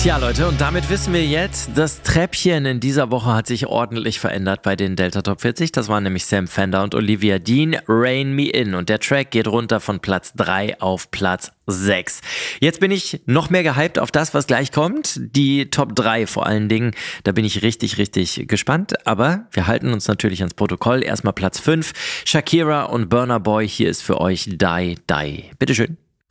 Tja Leute, und damit wissen wir jetzt, das Treppchen in dieser Woche hat sich ordentlich verändert bei den Delta Top 40. Das waren nämlich Sam Fender und Olivia Dean, Rein Me In. Und der Track geht runter von Platz 3 auf Platz 6. Jetzt bin ich noch mehr gehypt auf das, was gleich kommt. Die Top 3 vor allen Dingen. Da bin ich richtig, richtig gespannt. Aber wir halten uns natürlich ans Protokoll. Erstmal Platz 5. Shakira und Burna Boy. Hier ist für euch Die Die. Bitteschön.